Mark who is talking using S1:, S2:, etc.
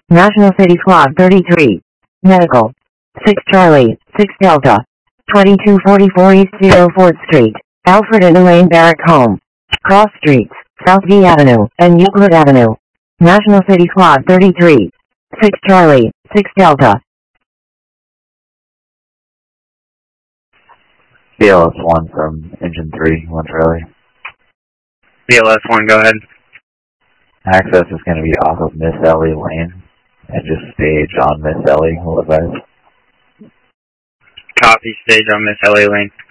S1: National City Squad 33. Medical. 6 Charlie, 6 Delta. 2244 East 04th Street, Alfred and Elaine Barrack Home. Cross Streets, South V Avenue, and Euclid Avenue. National City Squad 33. 6 Charlie, 6 Delta.
S2: BLS-1 from Engine 3, 1 Charlie.
S3: BLS-1, go ahead.
S2: Access is going to be off of Miss Ellie Lane, and just stage on Miss Ellie, will advise.
S3: Copy, stage on Miss Ellie Lane.